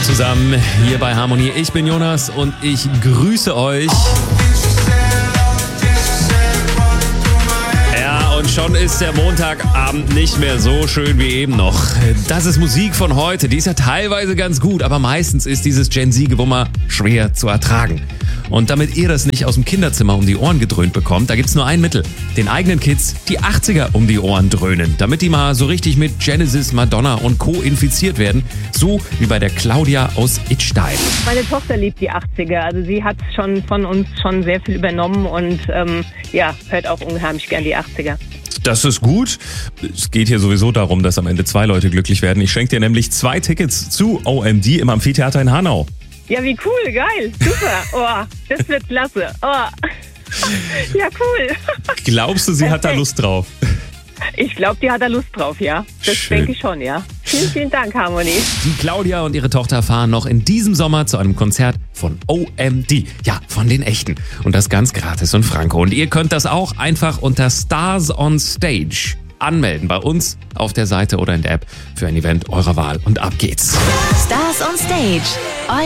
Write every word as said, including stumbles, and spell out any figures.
zusammen hier bei Harmonie. Ich bin Jonas und ich grüße euch. Ja, und schon ist der Montagabend nicht mehr so schön wie eben noch. Das ist Musik von heute. Die ist ja teilweise ganz gut, aber meistens ist dieses Gen Z-Gewummer schwer zu ertragen. Und damit ihr das nicht aus dem Kinderzimmer um die Ohren gedröhnt bekommt, da gibt's nur ein Mittel. Den eigenen Kids die achtziger um die Ohren dröhnen, damit die mal so richtig mit Genesis, Madonna und Co. infiziert werden. So wie bei der Claudia aus Idstein. Meine Tochter liebt die achtziger, also sie hat schon von uns schon sehr viel übernommen und ähm, ja, hört auch unheimlich gern die achtziger. Das ist gut. Es geht hier sowieso darum, dass am Ende zwei Leute glücklich werden. Ich schenke dir nämlich zwei Tickets zu O M D im Amphitheater in Hanau. Ja, wie cool, geil, super. Oh, das wird klasse. Oh. Ja, cool. Glaubst du, sie hat da Lust drauf? Ich glaube, die hat da Lust drauf, ja. Das Schön. denke ich schon, ja. Vielen, vielen Dank, Harmonie. Die Claudia und ihre Tochter fahren noch in diesem Sommer zu einem Konzert von O M D. Ja, von den Echten. Und das ganz gratis und franko. Und ihr könnt das auch einfach unter Stars on Stage anmelden bei uns auf der Seite oder in der App für ein Event eurer Wahl. Und ab geht's. Stars on Stage.